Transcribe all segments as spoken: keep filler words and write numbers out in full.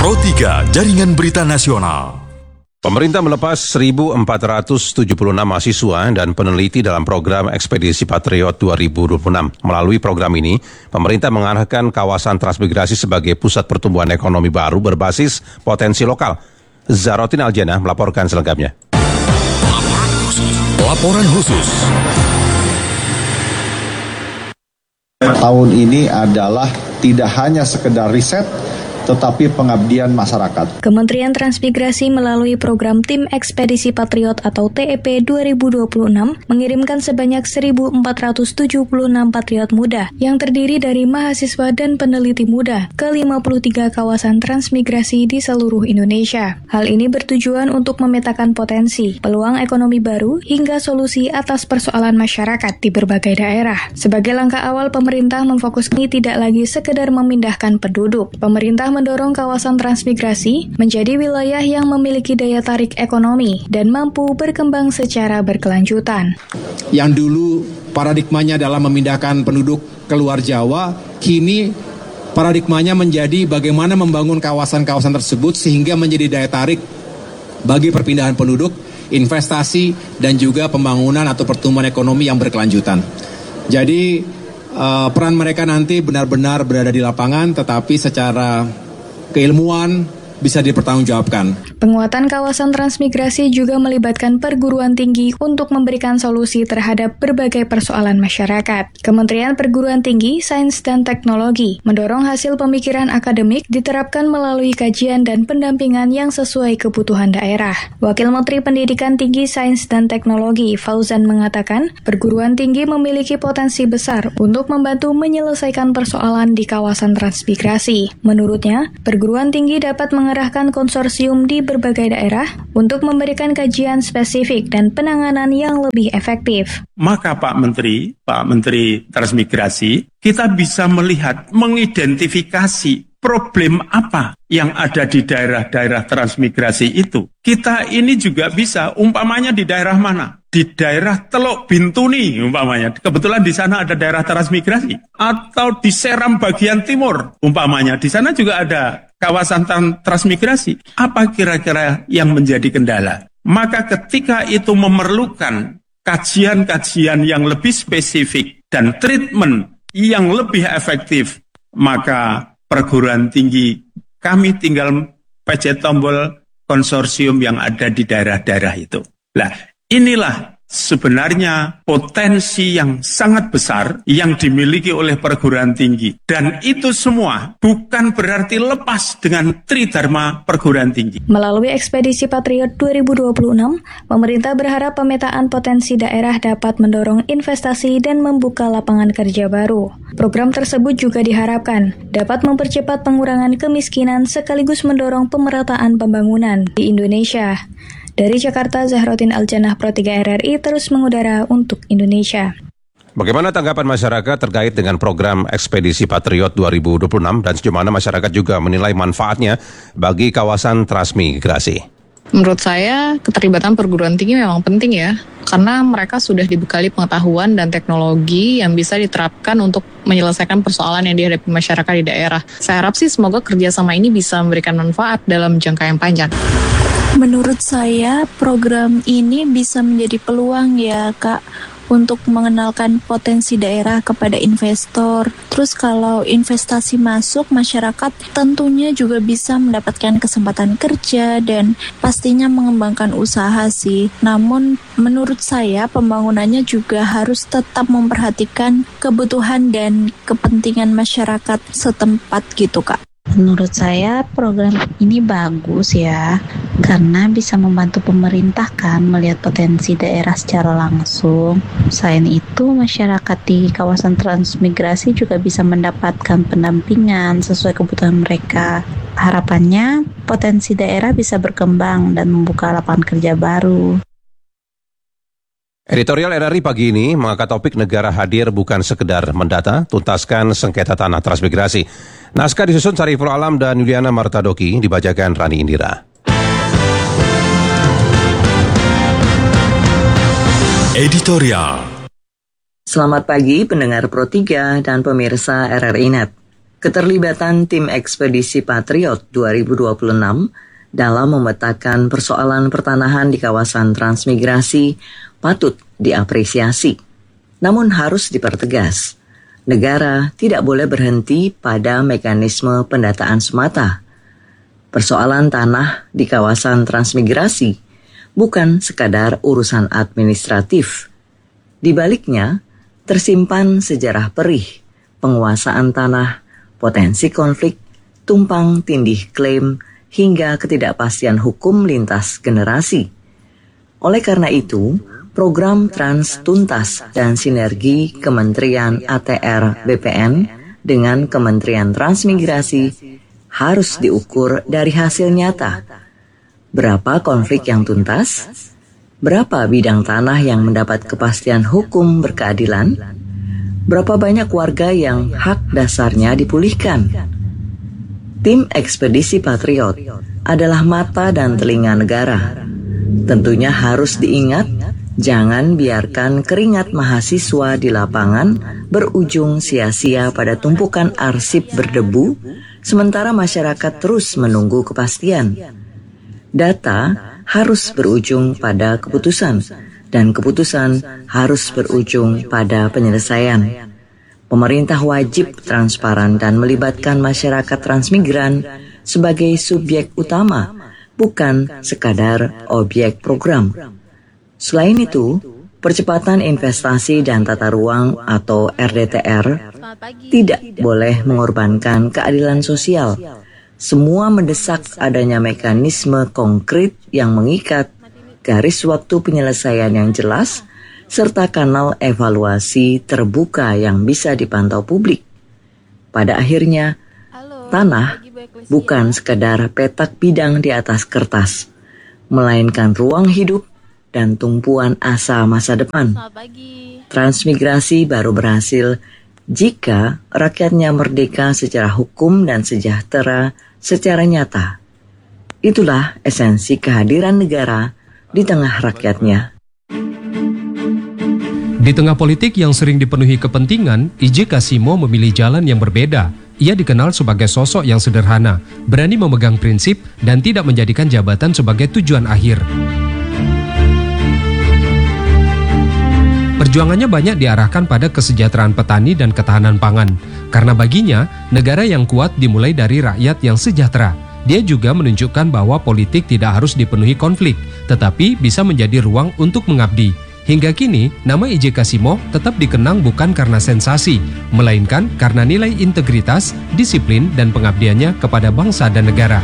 Pro tiga Jaringan Berita Nasional. Pemerintah melepas seribu empat ratus tujuh puluh enam mahasiswa dan peneliti dalam program Ekspedisi Patriot dua ribu dua puluh enam. Melalui program ini, pemerintah mengarahkan kawasan transmigrasi sebagai pusat pertumbuhan ekonomi baru berbasis potensi lokal. Zarotin Aljana melaporkan selengkapnya. Laporan khusus. Laporan khusus. Tahun ini adalah tidak hanya sekedar riset, tetapi pengabdian masyarakat. Kementerian Transmigrasi melalui program Tim Ekspedisi Patriot atau T E P dua ribu dua puluh enam mengirimkan sebanyak seribu empat ratus tujuh puluh enam patriot muda yang terdiri dari mahasiswa dan peneliti muda ke lima puluh tiga kawasan transmigrasi di seluruh Indonesia. Hal ini bertujuan untuk memetakan potensi, peluang ekonomi baru, hingga solusi atas persoalan masyarakat di berbagai daerah. Sebagai langkah awal, pemerintah memfokuskan tidak lagi sekedar memindahkan penduduk. Pemerintah mendorong kawasan transmigrasi menjadi wilayah yang memiliki daya tarik ekonomi dan mampu berkembang secara berkelanjutan. Yang dulu paradigmanya adalah memindahkan penduduk keluar Jawa, kini paradigmanya menjadi bagaimana membangun kawasan-kawasan tersebut sehingga menjadi daya tarik bagi perpindahan penduduk, investasi, dan juga pembangunan atau pertumbuhan ekonomi yang berkelanjutan. Jadi uh, peran mereka nanti benar-benar berada di lapangan, tetapi secara keilmuan bisa dipertanggungjawabkan. Penguatan kawasan transmigrasi juga melibatkan perguruan tinggi untuk memberikan solusi terhadap berbagai persoalan masyarakat. Kementerian Perguruan Tinggi, Sains dan Teknologi mendorong hasil pemikiran akademik diterapkan melalui kajian dan pendampingan yang sesuai kebutuhan daerah. Wakil Menteri Pendidikan Tinggi, Sains dan Teknologi, Fauzan mengatakan, perguruan tinggi memiliki potensi besar untuk membantu menyelesaikan persoalan di kawasan transmigrasi. Menurutnya, perguruan tinggi dapat mengerahkan konsorsium di berbagai daerah untuk memberikan kajian spesifik dan penanganan yang lebih efektif. Maka Pak Menteri, Pak Menteri Transmigrasi, kita bisa melihat, mengidentifikasi problem apa yang ada di daerah-daerah transmigrasi itu. Kita ini juga bisa, umpamanya di daerah mana? Di daerah Teluk Bintuni umpamanya. Kebetulan di sana ada daerah transmigrasi. Atau di Seram bagian timur umpamanya. Di sana juga ada kawasan transmigrasi. Apa kira-kira yang menjadi kendala? Maka ketika itu memerlukan kajian-kajian yang lebih spesifik dan treatment yang lebih efektif, maka perguruan tinggi kami tinggal pencet tombol konsorsium yang ada di daerah-daerah itu. Nah, inilah sebenarnya potensi yang sangat besar yang dimiliki oleh perguruan tinggi. Dan itu semua bukan berarti lepas dengan Tridharma perguruan tinggi. Melalui Ekspedisi Patriot dua ribu dua puluh enam, pemerintah berharap pemetaan potensi daerah dapat mendorong investasi dan membuka lapangan kerja baru. Program tersebut juga diharapkan dapat mempercepat pengurangan kemiskinan sekaligus mendorong pemerataan pembangunan di Indonesia. Dari Jakarta, Zahrotin Aljana, Pro tiga R R I terus mengudara untuk Indonesia. Bagaimana tanggapan masyarakat terkait dengan program Ekspedisi Patriot dua ribu dua puluh enam dan sejauh mana masyarakat juga menilai manfaatnya bagi kawasan transmigrasi? Menurut saya, keterlibatan perguruan tinggi memang penting ya, karena mereka sudah dibekali pengetahuan dan teknologi yang bisa diterapkan untuk menyelesaikan persoalan yang dihadapi masyarakat di daerah. Saya harap sih semoga kerjasama ini bisa memberikan manfaat dalam jangka yang panjang. Menurut saya, program ini bisa menjadi peluang ya, Kak, untuk mengenalkan potensi daerah kepada investor. Terus kalau investasi masuk, masyarakat tentunya juga bisa mendapatkan kesempatan kerja dan pastinya mengembangkan usaha sih. Namun menurut saya pembangunannya juga harus tetap memperhatikan kebutuhan dan kepentingan masyarakat setempat gitu, Kak. Menurut saya program ini bagus ya, karena bisa membantu pemerintah kan melihat potensi daerah secara langsung. Selain itu, masyarakat di kawasan transmigrasi juga bisa mendapatkan pendampingan sesuai kebutuhan mereka. Harapannya, potensi daerah bisa berkembang dan membuka lapangan kerja baru. Editorial R R I pagi ini mengangkat topik negara hadir bukan sekedar mendata, tuntaskan sengketa tanah transmigrasi. Naskah disusun Sariful Alam dan Yuliana Martadoki, dibacakan Rani Indira. Editorial. Selamat pagi pendengar Pro tiga dan pemirsa R R I Net. Keterlibatan tim ekspedisi Patriot dua ribu dua puluh enam dalam memetakan persoalan pertanahan di kawasan transmigrasi patut diapresiasi. Namun harus dipertegas, negara tidak boleh berhenti pada mekanisme pendataan semata. Persoalan tanah di kawasan transmigrasi bukan sekadar urusan administratif. Di baliknya, tersimpan sejarah perih, penguasaan tanah, potensi konflik, tumpang tindih klaim, hingga ketidakpastian hukum lintas generasi. Oleh karena itu, program Trans Tuntas dan sinergi Kementerian A T R B P N dengan Kementerian Transmigrasi harus diukur dari hasil nyata. Berapa konflik yang tuntas? Berapa bidang tanah yang mendapat kepastian hukum berkeadilan? Berapa banyak warga yang hak dasarnya dipulihkan? Tim ekspedisi Patriot adalah mata dan telinga negara. Tentunya harus diingat, jangan biarkan keringat mahasiswa di lapangan berujung sia-sia pada tumpukan arsip berdebu, sementara masyarakat terus menunggu kepastian. Data harus berujung pada keputusan, dan keputusan harus berujung pada penyelesaian. Pemerintah wajib transparan dan melibatkan masyarakat transmigran sebagai subjek utama, bukan sekadar objek program. Selain itu, percepatan investasi dan tata ruang atau R D T R tidak boleh mengorbankan keadilan sosial. Semua mendesak adanya mekanisme konkret yang mengikat, garis waktu penyelesaian yang jelas, serta kanal evaluasi terbuka yang bisa dipantau publik. Pada akhirnya, tanah bukan sekadar petak bidang di atas kertas, melainkan ruang hidup dan tumpuan asa masa depan. Transmigrasi baru berhasil jika rakyatnya merdeka secara hukum dan sejahtera secara nyata. Itulah esensi kehadiran negara di tengah rakyatnya. Di tengah politik yang sering dipenuhi kepentingan, I J Kasimo memilih jalan yang berbeda. Ia dikenal sebagai sosok yang sederhana, berani memegang prinsip, dan tidak menjadikan jabatan sebagai tujuan akhir. Perjuangannya banyak diarahkan pada kesejahteraan petani dan ketahanan pangan. Karena baginya, negara yang kuat dimulai dari rakyat yang sejahtera. Dia juga menunjukkan bahwa politik tidak harus dipenuhi konflik, tetapi bisa menjadi ruang untuk mengabdi. Hingga kini, nama I J Kasimo tetap dikenang bukan karena sensasi, melainkan karena nilai integritas, disiplin, dan pengabdiannya kepada bangsa dan negara.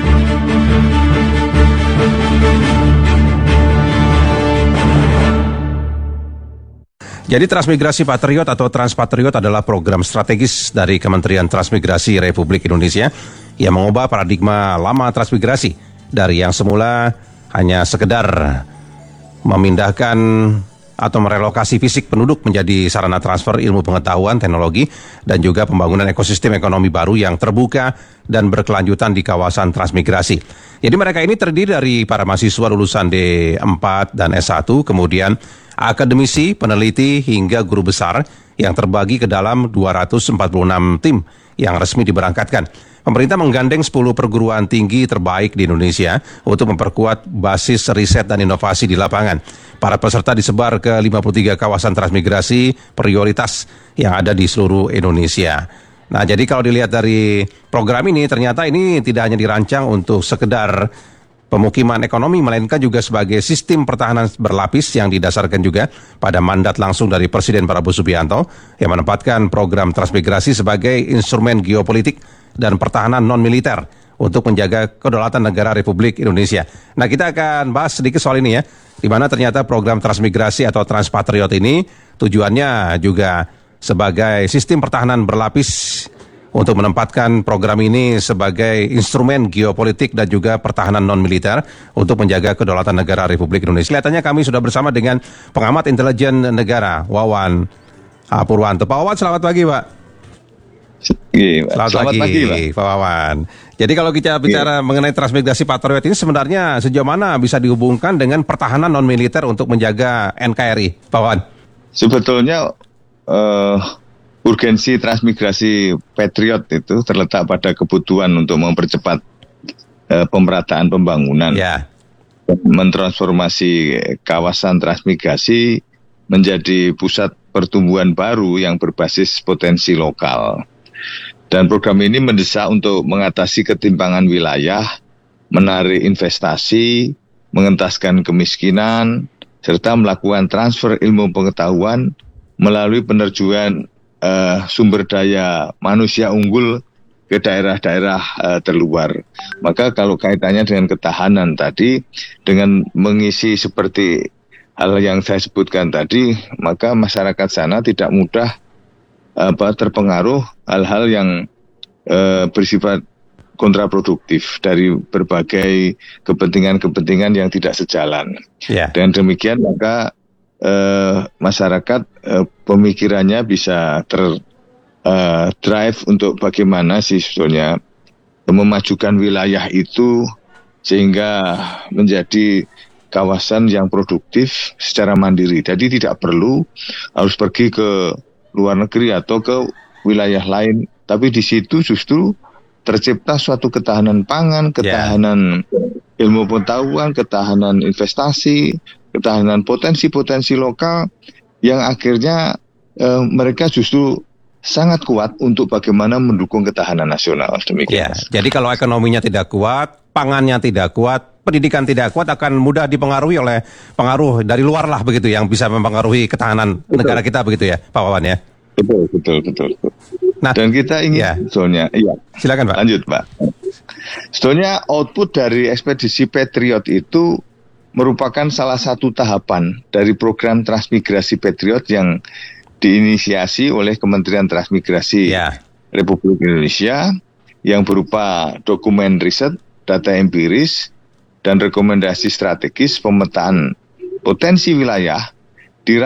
Jadi Transmigrasi Patriot atau Transpatriot adalah program strategis dari Kementerian Transmigrasi Republik Indonesia yang mengubah paradigma lama transmigrasi dari yang semula hanya sekedar memindahkan atau merelokasi fisik penduduk menjadi sarana transfer ilmu pengetahuan, teknologi, dan juga pembangunan ekosistem ekonomi baru yang terbuka dan berkelanjutan di kawasan transmigrasi. Jadi mereka ini terdiri dari para mahasiswa lulusan D empat dan S satu, kemudian akademisi, peneliti, hingga guru besar yang terbagi ke dalam dua ratus empat puluh enam tim yang resmi diberangkatkan. Pemerintah menggandeng sepuluh perguruan tinggi terbaik di Indonesia untuk memperkuat basis riset dan inovasi di lapangan. Para peserta disebar ke lima puluh tiga kawasan transmigrasi prioritas yang ada di seluruh Indonesia. Nah, jadi kalau dilihat dari program ini, ternyata ini tidak hanya dirancang untuk sekedar pemukiman ekonomi, melainkan juga sebagai sistem pertahanan berlapis yang didasarkan juga pada mandat langsung dari Presiden Prabowo Subianto yang menempatkan program transmigrasi sebagai instrumen geopolitik dan pertahanan non-militer untuk menjaga kedaulatan negara Republik Indonesia. Nah, kita akan bahas sedikit soal ini ya, di mana ternyata program transmigrasi atau Transpatriot ini tujuannya juga sebagai sistem pertahanan berlapis untuk menempatkan program ini sebagai instrumen geopolitik dan juga pertahanan non-militer untuk menjaga kedaulatan negara Republik Indonesia. Kelihatannya kami sudah bersama dengan pengamat intelijen negara, Wawan Purwanto. Pak Wawan, selamat pagi, Pak. Selamat, selamat pagi, pagi Pak Wawan. Jadi kalau kita bicara Iya. mengenai transmigrasi Patriot ini sebenarnya sejauh mana bisa dihubungkan dengan pertahanan non-militer untuk menjaga N K R I, Pak Wawan? Sebetulnya uh, urgensi transmigrasi Patriot itu terletak pada kebutuhan untuk mempercepat uh, pemerataan pembangunan, ya. mentransformasi kawasan transmigrasi menjadi pusat pertumbuhan baru yang berbasis potensi lokal. Dan program ini mendesak untuk mengatasi ketimpangan wilayah, menarik investasi, mengentaskan kemiskinan, serta melakukan transfer ilmu pengetahuan melalui penerjuan uh, sumber daya manusia unggul ke daerah-daerah uh, terluar. Maka kalau kaitannya dengan ketahanan tadi, dengan mengisi seperti hal yang saya sebutkan tadi, maka masyarakat sana tidak mudah apa terpengaruh hal-hal yang uh, bersifat kontraproduktif dari berbagai kepentingan-kepentingan yang tidak sejalan. Yeah. Dan demikian maka eh, masyarakat eh, pemikirannya bisa ter eh, drive untuk bagaimana sih sebetulnya memajukan wilayah itu sehingga menjadi kawasan yang produktif secara mandiri. Jadi tidak perlu harus pergi ke luar negeri atau ke wilayah lain, tapi di situ justru tercipta suatu ketahanan pangan, ketahanan yeah. ilmu pengetahuan, ketahanan investasi, ketahanan potensi-potensi lokal yang akhirnya eh, mereka justru sangat kuat untuk bagaimana mendukung ketahanan nasional. Demikian. Yeah. Jadi kalau ekonominya tidak kuat, pangannya tidak kuat, pendidikan tidak kuat, akan mudah dipengaruhi oleh pengaruh dari luar lah begitu yang bisa mempengaruhi ketahanan betul. negara kita begitu ya, Pak Wawan ya. Betul, betul, betul. Nah, dan kita ingin ya. sebetulnya, iya. Silakan Pak. Lanjut Pak. Sebetulnya output dari ekspedisi Patriot itu merupakan salah satu tahapan dari program transmigrasi Patriot yang diinisiasi oleh Kementerian Transmigrasi ya. Republik Indonesia yang berupa dokumen riset, data empiris, dan rekomendasi strategis pemetaan potensi wilayah